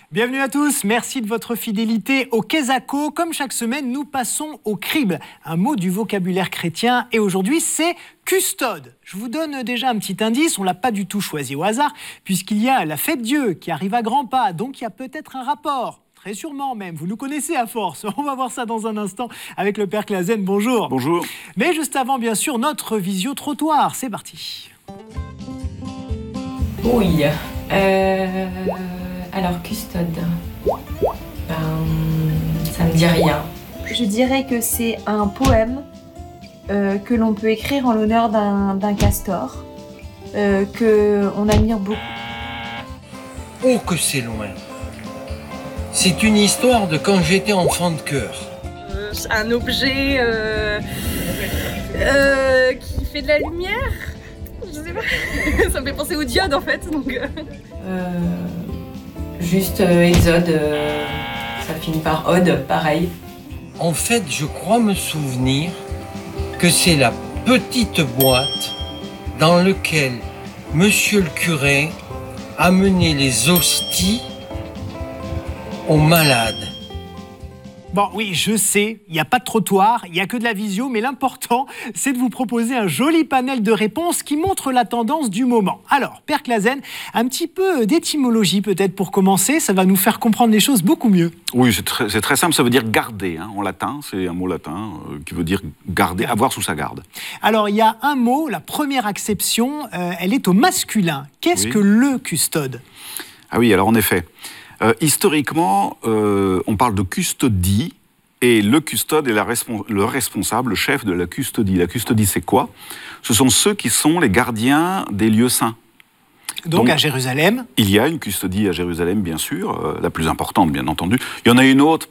Bienvenue à tous, merci de votre fidélité au Quesaco. Comme chaque semaine, nous passons au crible, un mot du vocabulaire chrétien. Et aujourd'hui, c'est custode. Je vous donne déjà un petit indice, on ne l'a pas du tout choisi au hasard, puisqu'il y a la fête Dieu qui arrive à grands pas, donc il y a peut-être un rapport. Très sûrement même, vous nous connaissez à force. On va voir ça dans un instant avec le Père Clasen. Bonjour. Bonjour. Mais juste avant, bien sûr, notre visio-trottoir. C'est parti. Oui. Alors, custode. Ça me dit rien. Je dirais que c'est un poème que l'on peut écrire en l'honneur d'un castor, qu'on admire beaucoup. Oh, que c'est loin! C'est une histoire de quand j'étais enfant de chœur. Un objet qui fait de la lumière. Je sais pas. Ça me fait penser au diode en fait. Donc. Juste Exode, ça finit par Ode, pareil. En fait, je crois me souvenir que c'est la petite boîte dans laquelle Monsieur le curé amenait les hosties aux malades. Bon, oui, je sais, il n'y a pas de trottoir, il n'y a que de la visio, mais l'important, c'est de vous proposer un joli panel de réponses qui montre la tendance du moment. Alors, Père Clasen, un petit peu d'étymologie peut-être pour commencer, ça va nous faire comprendre les choses beaucoup mieux. Oui, c'est très simple, ça veut dire garder, en latin, c'est un mot latin qui veut dire garder, avoir sous sa garde. Alors, il y a un mot, la première acception, elle est au masculin. Qu'est-ce que le custode ? Ah oui, alors en effet, historiquement, on parle de custodie, et le custode est le responsable, le chef de la custodie. La custodie, c'est quoi ? Ce sont ceux qui sont les gardiens des lieux saints. Donc à Jérusalem ? Il y a une custodie à Jérusalem, bien sûr, la plus importante, bien entendu. Il y en a une autre